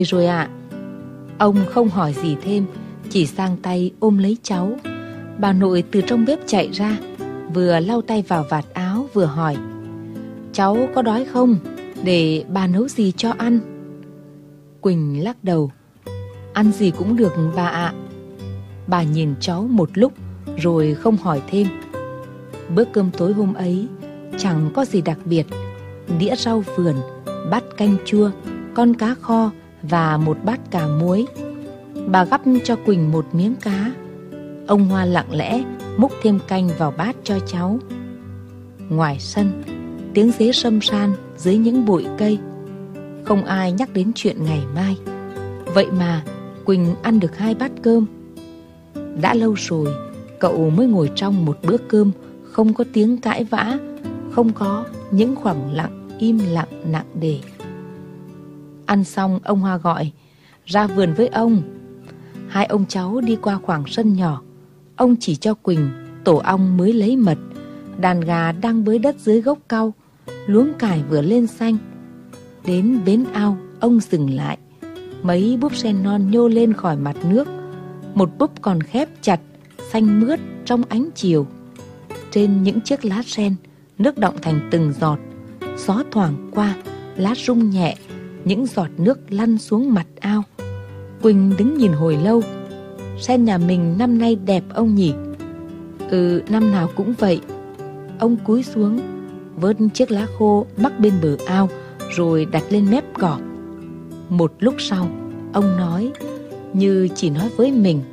rồi ạ. Ông không hỏi gì thêm, chỉ sang tay ôm lấy cháu. Bà nội từ trong bếp chạy ra, vừa lau tay vào vạt áo vừa hỏi: cháu có đói không? Để bà nấu gì cho ăn? Quỳnh lắc đầu: ăn gì cũng được bà ạ. Bà nhìn cháu một lúc rồi không hỏi thêm. Bữa cơm tối hôm ấy chẳng có gì đặc biệt: đĩa rau vườn, bát canh chua, con cá kho và một bát cà muối. Bà gắp cho Quỳnh một miếng cá. Ông Hoa lặng lẽ múc thêm canh vào bát cho cháu. Ngoài sân, tiếng dế sâm ran dưới những bụi cây. Không ai nhắc đến chuyện ngày mai. Vậy mà Quỳnh ăn được 2 bát cơm. Đã lâu rồi cậu mới ngồi trong một bữa cơm không có tiếng cãi vã, không có những khoảng lặng im lặng nặng nề. Ăn xong, ông Hoa gọi: ra vườn với ông. Hai ông cháu đi qua khoảng sân nhỏ. Ông chỉ cho Quỳnh tổ ong mới lấy mật, đàn gà đang bới đất dưới gốc cau, luống cải vừa lên xanh. Đến bến ao, ông dừng lại. Mấy búp sen non nhô lên khỏi mặt nước. Một búp còn khép chặt, xanh mướt trong ánh chiều. Trên những chiếc lá sen, nước đọng thành từng giọt. Gió thoảng qua, lá rung nhẹ, những giọt nước lăn xuống mặt ao. Quỳnh đứng nhìn hồi lâu. Sen nhà mình năm nay đẹp ông nhỉ? Ừ, năm nào cũng vậy. Ông cúi xuống, vớt chiếc lá khô mắc bên bờ ao, rồi đặt lên mép cỏ. Một lúc sau, ông nói, như chỉ nói với mình: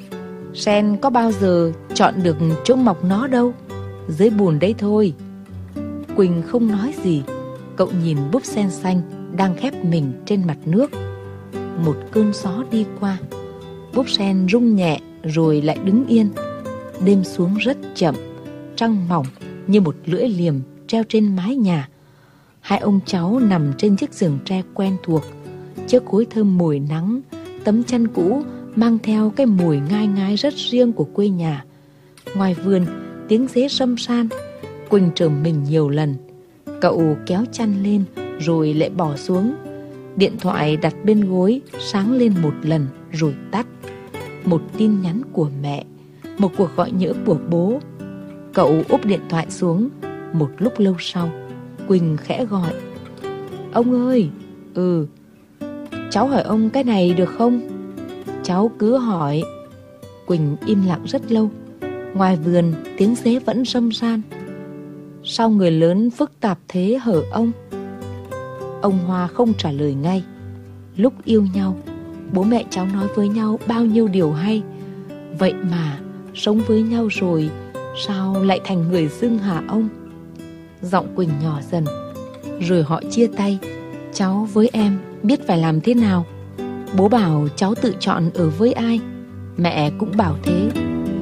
sen có bao giờ chọn được chỗ mọc nó đâu, dưới bùn đấy thôi. Quỳnh không nói gì. Cậu nhìn búp sen xanh đang khép mình trên mặt nước. Một cơn gió đi qua, búp sen rung nhẹ rồi lại đứng yên. Đêm xuống rất chậm, trăng mỏng như một lưỡi liềm treo trên mái nhà. Hai ông cháu nằm trên chiếc giường tre quen thuộc, chiếc gối thơm mùi nắng, tấm chăn cũ mang theo cái mùi ngai ngái rất riêng của quê nhà. Ngoài vườn, tiếng dế râm ran. Quỳnh trởm mình nhiều lần. Cậu kéo chăn lên rồi lại bỏ xuống. Điện thoại đặt bên gối sáng lên một lần rồi tắt. Một tin nhắn của mẹ, một cuộc gọi nhỡ của bố. Cậu úp điện thoại xuống. Một lúc lâu sau, Quỳnh khẽ gọi: ông ơi. Ừ. Cháu hỏi ông cái này được không? Cháu cứ hỏi. Quỳnh im lặng rất lâu. Ngoài vườn, tiếng dế vẫn râm ran. Sao người lớn phức tạp thế hở ông? Ông Hoa không trả lời ngay. Lúc yêu nhau, bố mẹ cháu nói với nhau bao nhiêu điều hay. Vậy mà sống với nhau rồi, sao lại thành người dưng hả ông? Giọng Quỳnh nhỏ dần. Rồi họ chia tay. Cháu với em biết phải làm thế nào. Bố bảo cháu tự chọn ở với ai, mẹ cũng bảo thế.